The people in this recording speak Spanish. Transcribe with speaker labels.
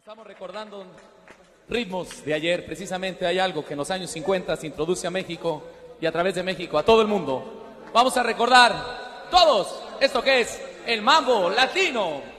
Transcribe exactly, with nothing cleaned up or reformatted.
Speaker 1: Estamos recordando ritmos de ayer. Precisamente hay algo que en los años cincuenta se introduce a México y a través de México a todo el mundo. Vamos a recordar todos esto que es el mambo latino.